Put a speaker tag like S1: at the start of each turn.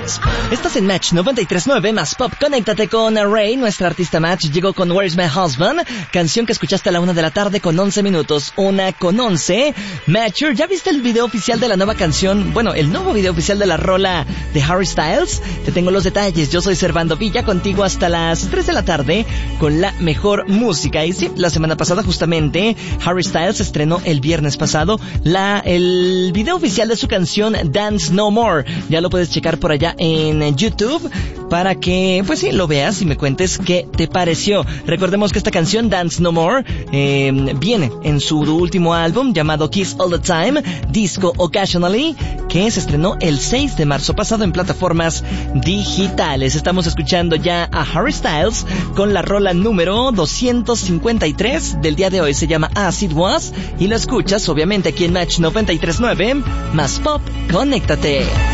S1: Styles. Estás en Match 93.9 más Pop. Conéctate con Ray, nuestra artista Match. Llegó con Where's My Husband, canción que escuchaste a la 1 de la tarde con 11 minutos. 1:11. Matcher, ¿ya viste el video oficial de la nueva canción? Bueno, el nuevo video oficial de la rola de Harry Styles. Te tengo los detalles. Yo soy Servando Villa, contigo hasta las 3 de la tarde con la mejor música. Y sí, la semana pasada justamente Harry Styles estrenó el viernes pasado el video oficial de su canción Dance No More. Ya lo puedes checar por allá en YouTube para que, pues sí, lo veas y me cuentes qué te pareció. Recordemos que esta canción Dance No More viene en su último álbum llamado Kiss All the Time, Disco Occasionally, que se estrenó el 6 de marzo pasado en plataformas digitales. Estamos escuchando ya a Harry Styles con la rola número 253 del día de hoy. Se llama As It Was y lo escuchas obviamente aquí en Match 93.9 más Pop. Conéctate.